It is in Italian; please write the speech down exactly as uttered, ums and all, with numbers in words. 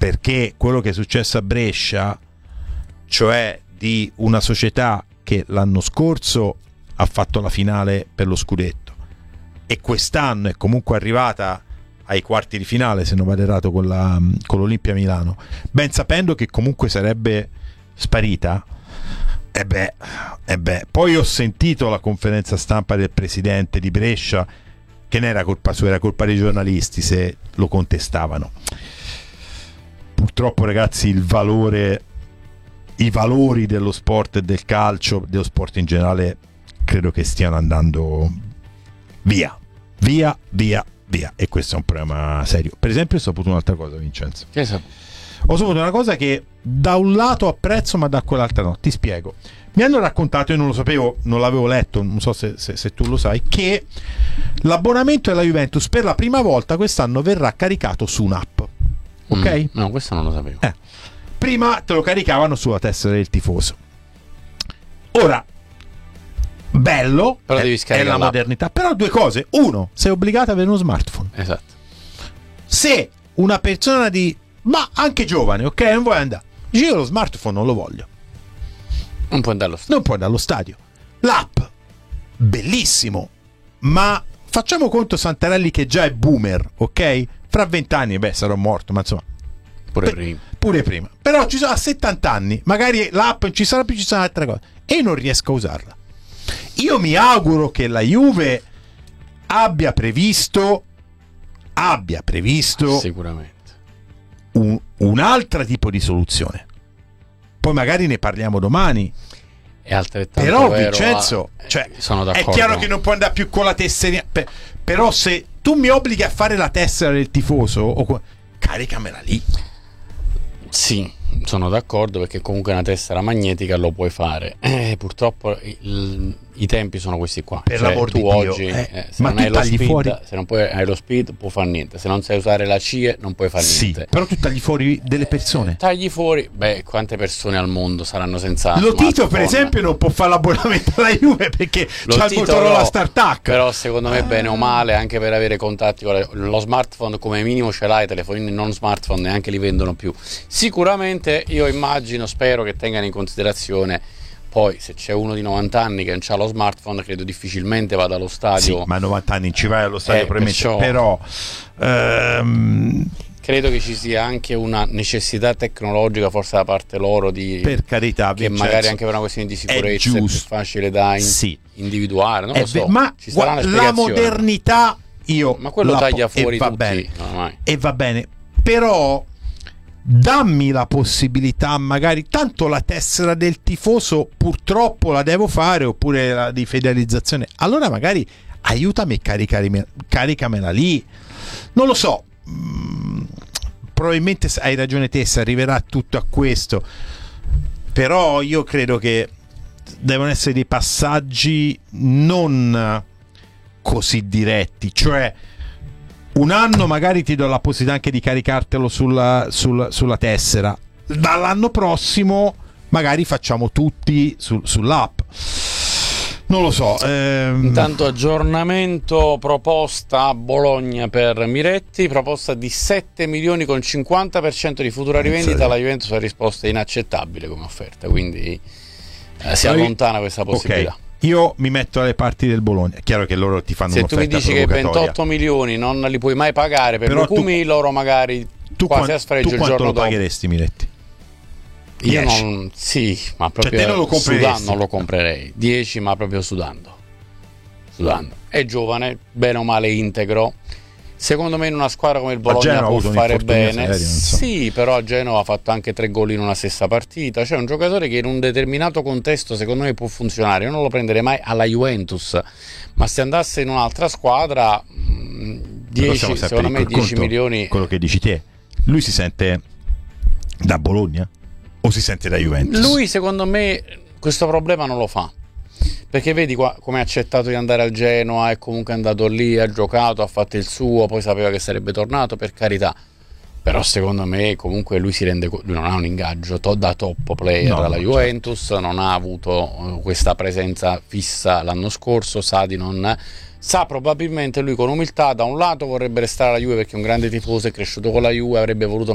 perché quello che è successo a Brescia, cioè di una società che l'anno scorso ha fatto la finale per lo scudetto e quest'anno è comunque arrivata ai quarti di finale, se non vado errato, con, la, con l'Olimpia Milano, ben sapendo che comunque sarebbe sparita. E beh, e beh, poi ho sentito la conferenza stampa del presidente di Brescia, che non era colpa sua, era colpa dei giornalisti se lo contestavano. Purtroppo, ragazzi, il valore, i valori dello sport e del calcio, dello sport in generale, credo che stiano andando via, via, via, via. E questo è un problema serio. Per esempio, ho saputo un'altra cosa, Vincenzo. Che hai saputo? Ho saputo una cosa che da un lato apprezzo, ma da quell'altra no. Ti spiego. Mi hanno raccontato, io non lo sapevo, non l'avevo letto, non so se, se, se tu lo sai, che l'abbonamento della Juventus per la prima volta quest'anno verrà caricato su un'app. Ok? Mm, no, questo non lo sapevo. Eh. Prima te lo caricavano sulla tessera del tifoso. Ora, bello, però è, devi è la l'app. modernità. Però due cose. Uno, sei obbligato ad avere uno smartphone. Esatto. Se una persona di... ma anche giovane, ok? Non vuoi andare. Dici, io lo smartphone non lo voglio. Non puoi andare allo stadio. Non puoi andare allo stadio. L'app, bellissimo. Ma facciamo conto Santarelli che già è boomer, ok? Fra vent'anni, beh, sarò morto, ma insomma... Pure per, prima. Pure prima. Però ci sono a settanta anni, magari l'app non ci sarà più, ci saranno altre cose. E non riesco a usarla. Io mi auguro che la Juve abbia previsto... abbia previsto... Sicuramente. Un, un'altra tipo di soluzione. Poi magari ne parliamo domani. È altrettanto però vero, Vincenzo, eh, cioè, sono d'accordo. è chiaro che non puoi andare più con la tessera, per, però se tu mi obblighi a fare la tessera del tifoso o, caricamela lì. Sì, sono d'accordo, perché comunque una tessera magnetica lo puoi fare. Eh, purtroppo il, i tempi sono questi qua. Per cioè, l'amor tu di Dio, oggi eh, eh, se ma non tu hai lo tagli speed, fuori... se non puoi, hai lo speed, puoi fare niente. Se non sai usare la C I E non puoi fare sì, niente. però tu tagli fuori delle persone. Eh, tagli fuori, beh, quante persone al mondo saranno senza Lo Tito, smartphone? per esempio, non può fare l'abbonamento alla Juve perché Lo c'ha il Tito Motorola no, StarTAC. però secondo me bene o male, anche per avere contatti con la, lo smartphone come minimo ce l'hai, i telefonini non smartphone neanche li vendono più. Sicuramente io immagino, spero che tengano in considerazione, poi se c'è uno di novanta anni che non ha lo smartphone, credo difficilmente vada allo stadio. Sì, ma a novanta anni ci vai allo stadio, Eh, probabilmente, perciò- però ehm, Credo che ci sia anche una necessità tecnologica forse da parte loro di, per carità, che Vincenzo, magari anche per una questione di sicurezza è, più giusto. facile da in- Sì. individuare, non È lo so. ve- ma ci sarà gua- una la spiegazione. modernità io Ma quello la taglia po- fuori e va tutti, bene, ormai. e va bene, però dammi la possibilità, magari, tanto la tessera del tifoso purtroppo la devo fare, oppure la di fidelizzazione, allora magari aiutami e caricami- caricamela lì, non lo so. Mm, probabilmente hai ragione te, si arriverà tutto a questo, però io credo che devono essere dei passaggi non così diretti, cioè un anno magari ti do la possibilità anche di caricartelo sulla, sulla, sulla tessera, dall'anno prossimo magari facciamo tutti su, sull'app, non lo so. ehm... Intanto aggiornamento, proposta a Bologna per Miretti, proposta di sette milioni con cinquanta per cento di futura rivendita. La Juventus ha risposto inaccettabile come offerta, quindi eh, si allontana questa possibilità. Okay. Io mi metto alle parti del Bologna. È chiaro che loro ti fanno se tu mi un'offerta dici che provocatoria. ventotto milioni non li puoi mai pagare per Lukumi, loro magari tu quasi qua- a sfregio tu il quanto giorno lo dopo. pagheresti, Miretti? Io dieci. non, sì, ma proprio Cioè, te non lo compreresti? sudando non lo comprerei. dieci, ma proprio sudando. Sudando. È giovane, bene o male integro. Secondo me in una squadra come il Bologna può fare bene. So. Sì, però a Genova ha fatto anche tre gol in una stessa partita. C'è un giocatore che in un determinato contesto secondo me può funzionare. Io non lo prenderei mai alla Juventus, ma se andasse in un'altra squadra dieci, secondo me dieci milioni. Quello che dici te, lui si sente da Bologna o si sente da Juventus? Lui secondo me questo problema non lo fa, perché vedi qua come ha accettato di andare al Genoa, è comunque andato lì, ha giocato, ha fatto il suo, poi sapeva che sarebbe tornato, per carità, però secondo me comunque lui si rende lui non ha un ingaggio to- da top player no, alla no, Juventus, certo. Non ha avuto questa presenza fissa l'anno scorso, sa di non sa probabilmente lui con umiltà da un lato vorrebbe restare alla Juve perché è un grande tifoso, è cresciuto con la Juve, avrebbe voluto